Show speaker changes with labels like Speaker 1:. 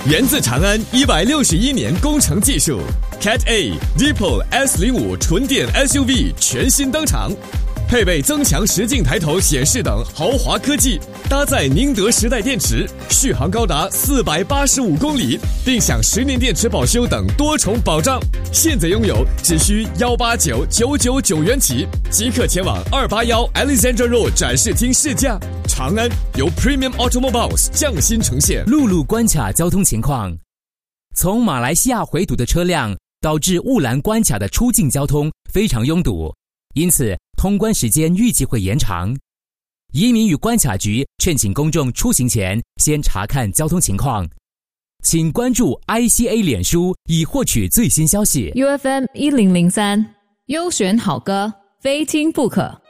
Speaker 1: 源自长安161年工程技术 ，Cat A、Deepol S05 纯电 SUV 全新登场，配备增强实境抬头显示等豪华科技，搭载宁德时代电池，续航高达485公里，并享10年电池保修等多重保障。现在拥有只需189,999元起，即刻前往281 Alexandra Road 展示厅试驾。长安由 Premium Automobiles 匠心呈现。
Speaker 2: 陆路关卡交通情况：从马来西亚回堵的车辆导致雾兰关卡的出境交通非常拥堵，因此通关时间预计会延长。移民与关卡局劝请公众出行前先查看交通情况。请关注 ICA 脸书以获取最新消息。
Speaker 3: UFM 1003，优选好歌，非听不可。